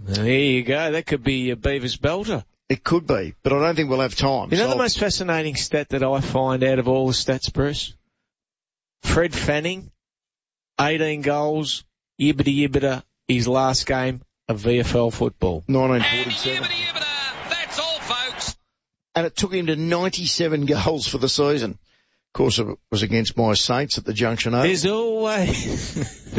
There you go. That could be Beaver's belter. It could be, but I don't think we'll have time. You know the most fascinating stat that I find out of all the stats, Bruce? Fred Fanning, 18 goals, yibbida, his last game of VFL football. 1947. That's all, folks. And it took him to 97 goals for the season. Of course, it was against my Saints at the Junction Oval. There's always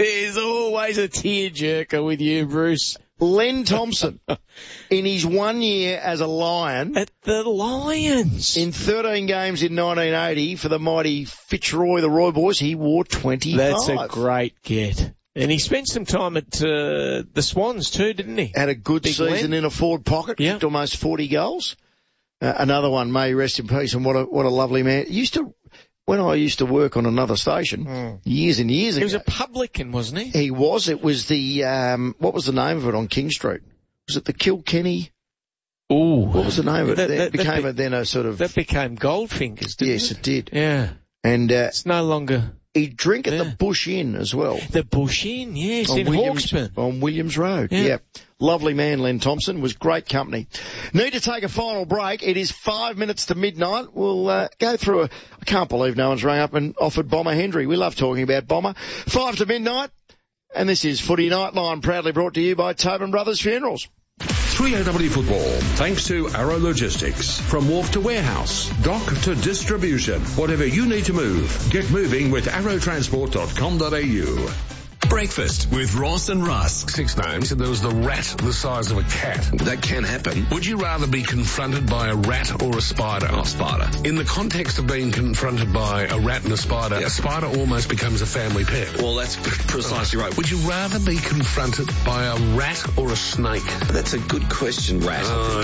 a tearjerker with you, Bruce. Len Thompson, in his 1 year as a Lion. At the Lions. In 13 games in 1980 for the mighty Fitzroy, the Roy Boys, he wore 25. That's a great get. And he spent some time at the Swans too, didn't he? Had a good Big season Len. in a forward pocket, Yeah. kicked almost 40 goals. Another one, may he rest in peace, and what a lovely man. When I used to work on another station, years and years ago. He was a publican, wasn't he? He was. It was the, what was the name of it on King Street? Was it the Kilkenny? Ooh. What was the name of it? That became a sort of... That became Goldfingers, didn't it? Yes, it did. Yeah. And, it's no longer... he'd drink at the Bush Inn as well. The Bush Inn, yes, in Hawkesbury. On Williams Road, yeah. Lovely man, Len Thompson. Was great company. Need to take a final break. It is 5 minutes to midnight. We'll go through I can't believe no one's rang up and offered Bomber Hendry. We love talking about Bomber. 5 to midnight. And this is Footy Nightline, proudly brought to you by Tobin Brothers Funerals. 3AW Football, thanks to Arrow Logistics. From wharf to warehouse, dock to distribution, whatever you need to move, get moving with arrowtransport.com.au. Breakfast with Ross and Russ. 6 names. There was the rat the size of a cat. That can happen. Would you rather be confronted by a rat or a spider? Oh, spider. In the context of being confronted by a rat and a spider almost becomes a family pet. Well, that's precisely right. Would you rather be confronted by a rat or a snake? That's a good question, rat.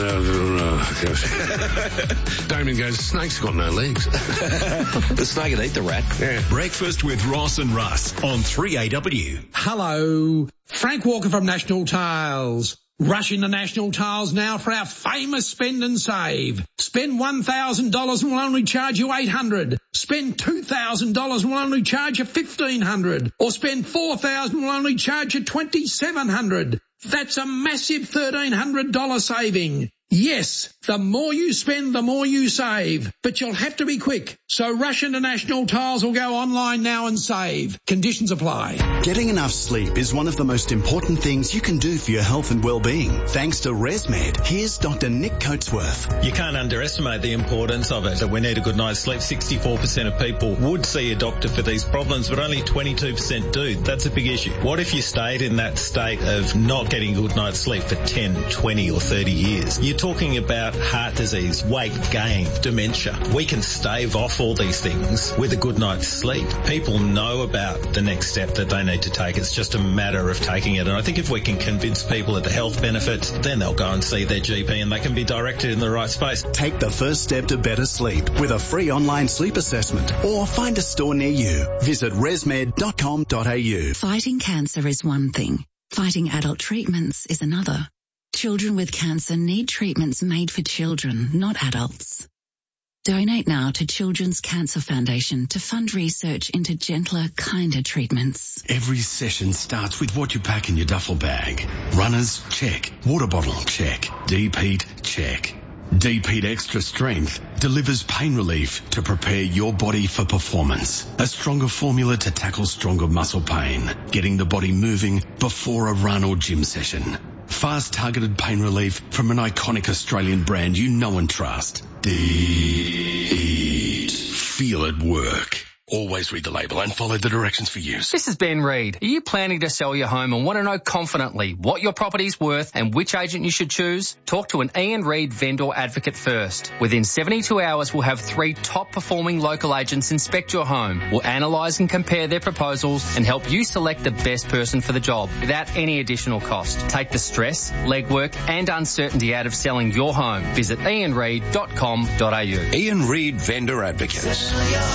Damien goes, snake's got no legs. The snake would eat the rat. Yeah. Breakfast with Ross and Russ on 3AW. Hello, Frank Walker from National Tiles. Rush into National Tiles now for our famous spend and save. Spend $1,000 and we'll only charge you $800. Spend $2,000 and we'll only charge you $1,500. Or spend $4,000 and we'll only charge you $2,700. That's a massive $1,300 saving. Yes, the more you spend, the more you save. But you'll have to be quick. So rush into National Tiles or go online now and save. Conditions apply. Getting enough sleep is one of the most important things you can do for your health and well-being. Thanks to ResMed, here's Dr. Nick Coatsworth. You can't underestimate the importance of it. We need a good night's sleep. 64% of people would see a doctor for these problems, but only 22% do. That's a big issue. What if you stayed in that state of not getting a good night's sleep for 10, 20 or 30 years? You're talking about heart disease, weight gain, dementia. We can stave off all these things with a good night's sleep. People know about the next step that they need to take. It's just a matter of taking it. And I think if we can convince people of the health benefits, then they'll go and see their GP and they can be directed in the right space. Take the first step to better sleep with a free online sleep assessment or find a store near you. Visit resmed.com.au. Fighting cancer is one thing. Fighting adult treatments is another. Children with cancer need treatments made for children, not adults. Donate now to Children's Cancer Foundation to fund research into gentler, kinder treatments. Every session starts with what you pack in your duffel bag. Runners, check. Water bottle, check. Deep-heat, check. Deep-heat Extra Strength delivers pain relief to prepare your body for performance. A stronger formula to tackle stronger muscle pain, getting the body moving before a run or gym session. Fast targeted pain relief from an iconic Australian brand you know and trust. Deep. Feel it work. Always read the label and follow the directions for use. This is Ben Reid. Are you planning to sell your home and want to know confidently what your property's worth and which agent you should choose? Talk to an Ian Reid vendor advocate first. Within 72 hours, we'll have 3 top-performing local agents inspect your home. We'll analyse and compare their proposals and help you select the best person for the job without any additional cost. Take the stress, legwork and uncertainty out of selling your home. Visit ianreid.com.au. Ian Reid Vendor Advocates.